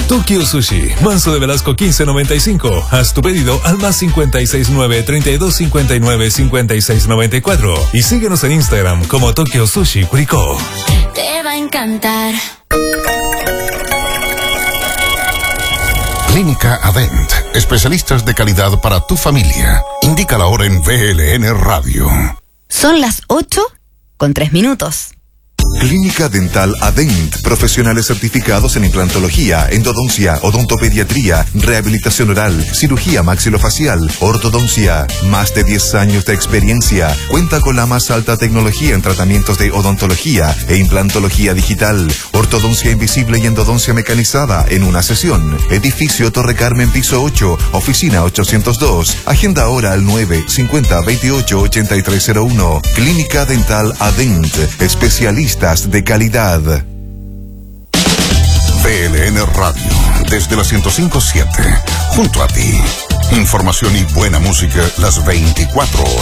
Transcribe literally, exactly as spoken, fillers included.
Tokyo Sushi, Manso de Velasco quince noventa y cinco. Haz tu pedido al más cincuenta y seis nueve, treinta y dos cincuenta y nueve, cincuenta y seis noventa y cuatro. Y síguenos en Instagram como Tokyo Sushi Curicó. Te va a encantar. Clínica Adent, especialistas de calidad para tu familia. Indica la hora en V L N Radio. Son las ocho con tres minutos. Clínica Dental Adent, profesionales certificados en implantología, endodoncia, odontopediatría, rehabilitación oral, cirugía maxilofacial, ortodoncia. Más de diez años de experiencia. Cuenta con la más alta tecnología en tratamientos de odontología e implantología digital, ortodoncia invisible y endodoncia mecanizada en una sesión. Edificio Torre Carmen, piso ocho, oficina ochocientos dos. Agenda ahora al nueve cincuenta veintiocho ochenta y tres cero uno. Clínica Dental Adent, especialistas de calidad. V L N Radio, desde la ciento cinco punto siete, junto a ti. Información y buena música las veinticuatro horas.